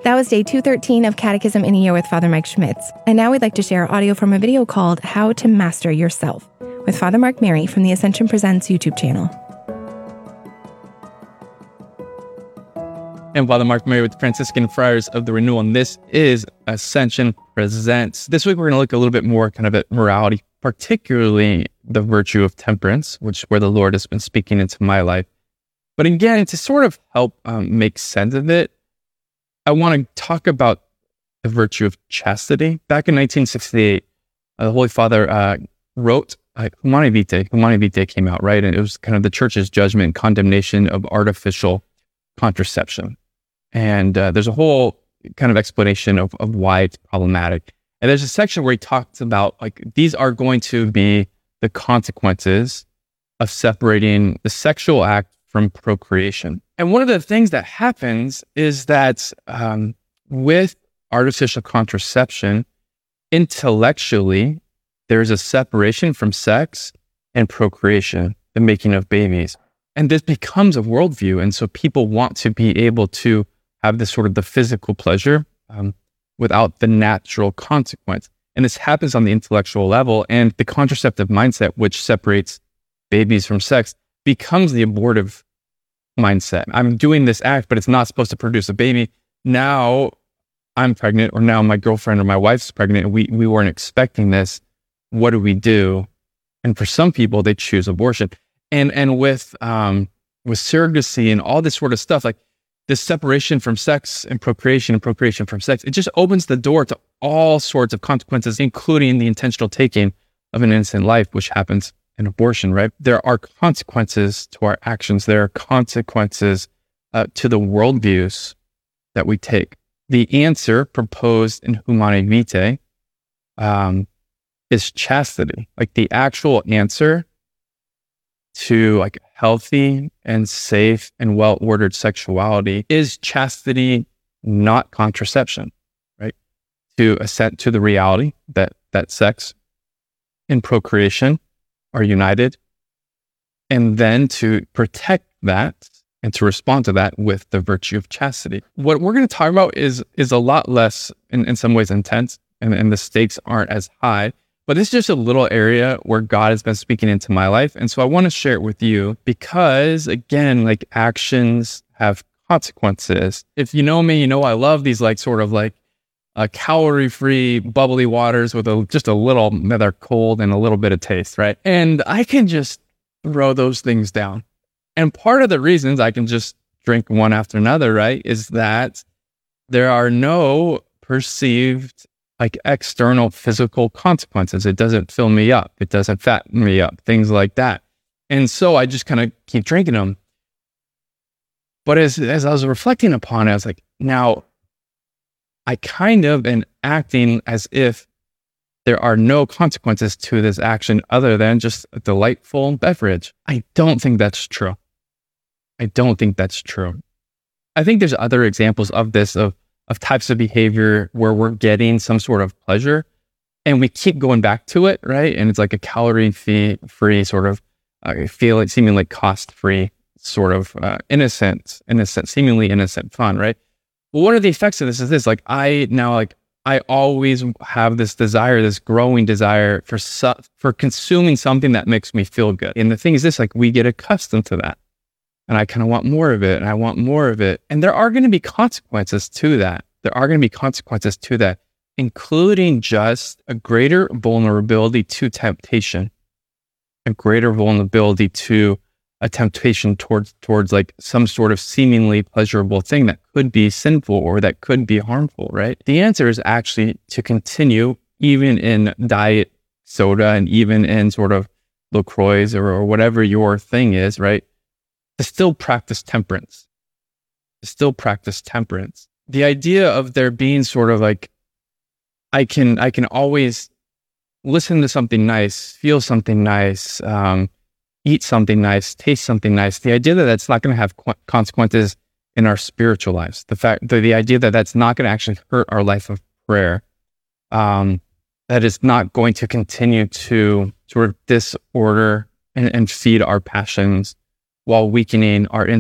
That was day 213 of Catechism in a Year with Father Mike Schmitz. And now we'd like to share audio from a video called How to Master Yourself with Father Mark Mary from the Ascension Presents YouTube channel. I'm Father Mark Mary with the Franciscan Friars of the Renewal, and this is Ascension Presents. This week we're going to look a little bit more kind of at morality, particularly the virtue of temperance, where the Lord has been speaking into my life. But again, to sort of help make sense of it, I want to talk about the virtue of chastity. Back in 1968, the Holy Father wrote Humanae Vitae. Humanae Vitae came out, right? And it was kind of the Church's judgment and condemnation of artificial contraception. And there's a whole kind of explanation of why it's problematic. And there's a section where he talks about, these are going to be the consequences of separating the sexual act from procreation. And one of the things that happens is that with artificial contraception, intellectually, there's a separation from sex and procreation, the making of babies. And this becomes a worldview. And so people want to be able to have this sort of the physical pleasure without the natural consequence. And this happens on the intellectual level. And the contraceptive mindset, which separates babies from sex, becomes the abortive mindset. I'm doing this act, but it's not supposed to produce a baby. Now I'm pregnant, or now my girlfriend or my wife's pregnant, and we weren't expecting this. What do we do? And for some people, they choose abortion. And with surrogacy and all this sort of stuff, like this separation from sex and procreation from sex, it just opens the door to all sorts of consequences, including the intentional taking of an innocent life, which happens in abortion, right? There are consequences to our actions. There are consequences to the worldviews that we take. The answer proposed in Humanae Vitae is chastity. Like the actual answer to healthy and safe and well-ordered sexuality is chastity, not contraception, right? To assent to the reality that sex and procreation are united, and then to protect that and to respond to that with the virtue of chastity. What we're going to talk about is a lot less, in some ways, intense, and the stakes aren't as high. But this is just a little area where God has been speaking into my life. And so I want to share it with you because, again, actions have consequences. If you know me, you know I love these calorie-free bubbly waters with just a little that are cold and a little bit of taste, right? And I can just throw those things down. And part of the reasons I can just drink one after another, right, is that there are no perceived external physical consequences. It doesn't fill me up. It doesn't fatten me up, things like that. And so I just kind of keep drinking them. But as I was reflecting upon it, I was like, now I kind of am acting as if there are no consequences to this action other than just a delightful beverage. I don't think that's true. I think there's other examples of this, of types of behavior where we're getting some sort of pleasure and we keep going back to it, right? And it's like a calorie-free sort of, seemingly cost-free sort of innocent, seemingly innocent fun, right? Well, one of the effects of this is this, I always have this desire, this growing desire for consuming something that makes me feel good. And the thing is this, we get accustomed to that. And I kind of want more of it, and I want more of it. And there are going to be consequences to that. Including just a greater vulnerability to temptation, a greater vulnerability to a temptation towards some sort of seemingly pleasurable thing that could be sinful or that could be harmful, right? The answer is actually to continue, even in diet soda and even in sort of LaCroix or whatever your thing is, right? To still practice temperance. The idea of there being sort of I can always listen to something nice, feel something nice, eat something nice, taste something nice. The idea that that's not going to have consequences in our spiritual lives. The idea that that's not going to actually hurt our life of prayer, that is not going to continue to sort of disorder and feed our passions while weakening our